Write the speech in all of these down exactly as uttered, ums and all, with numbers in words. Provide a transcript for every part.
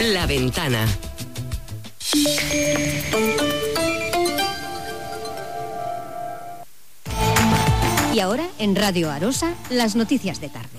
La Ventana. Y ahora, en Radio Arosa, las noticias de tarde.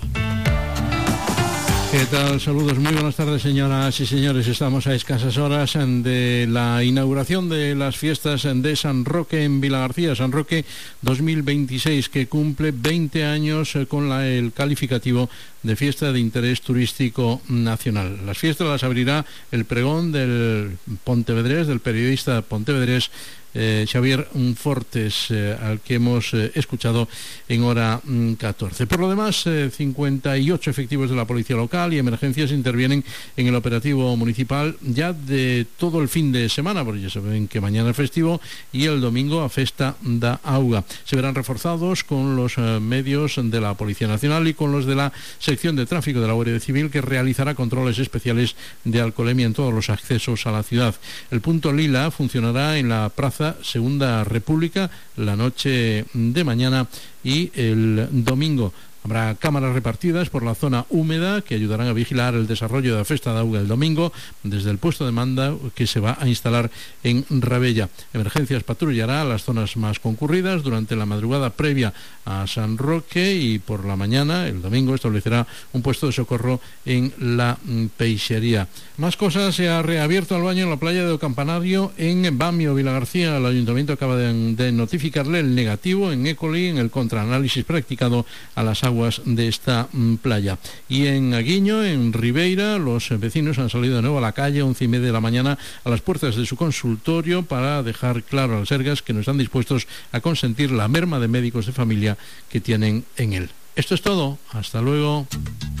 ¿Qué tal? Saludos, muy buenas tardes, señoras y señores. Estamos a escasas horas de la inauguración de las fiestas de San Roque en Vilagarcía. San Roque dos mil veintiséis, que cumple veinte años con la, el calificativo de fiesta de interés turístico nacional. Las fiestas las abrirá el pregón del pontevedrés, del periodista pontevedrés Eh, Xavier Fortes, eh, al que hemos eh, escuchado en hora mm, catorce. Por lo demás, eh, cincuenta y ocho efectivos de la policía local y emergencias intervienen en el operativo municipal ya de todo el fin de semana, porque ya saben que mañana es festivo y el domingo a Festa da Auga. Se verán reforzados con los eh, medios de la Policía Nacional y con los de la sección de tráfico de la Guardia Civil, que realizará controles especiales de alcoholemia en todos los accesos a la ciudad. El punto Lila funcionará en la Plaza Segunda República la noche de mañana y el domingo. Habrá cámaras repartidas por la zona húmeda que ayudarán a vigilar el desarrollo de la Festa de Auga el domingo desde el puesto de mando que se va a instalar en Rabella. Emergencias patrullará las zonas más concurridas durante la madrugada previa a San Roque y por la mañana, el domingo, establecerá un puesto de socorro en la Peixería. Más cosas: se ha reabierto el baño en la playa de Ocampanario en Bamio, Vilagarcía. El ayuntamiento acaba de, de notificarle el negativo en E. coli en el contraanálisis practicado a las aguas de esta mm, playa. Y en Aguiño, en Ribeira, los vecinos han salido de nuevo a la calle a once y media de la mañana a las puertas de su consultorio para dejar claro a las Sergas que no están dispuestos a consentir la merma de médicos de familia que tienen en él. Esto es todo. Hasta luego.